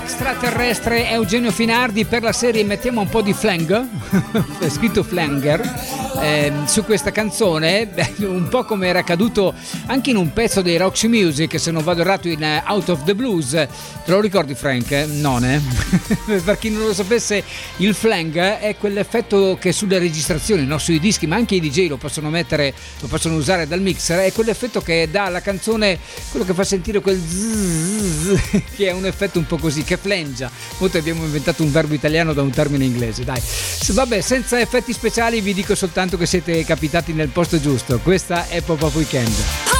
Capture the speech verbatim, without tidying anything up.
Extraterrestre Eugenio Finardi per la serie Mettiamo un po' di flang, è scritto flanger, eh, su questa canzone, un po' come era accaduto anche in un pezzo dei Roxy Music, se non vado errato, in Out of the Blues. Te lo ricordi, Frank? Non eh? Per chi non lo sapesse, il flang è quell'effetto che sulle registrazioni, no? Sui dischi, ma anche i D J lo possono mettere, lo possono usare dal mixer, è quell'effetto che dà alla canzone, quello che fa sentire quel zzz, che è un effetto un po' così, che flengia. Molto abbiamo inventato un verbo italiano da un termine inglese, dai. Vabbè, senza effetti speciali vi dico soltanto che siete capitati nel posto giusto. Questa è Pop-Up Weekend.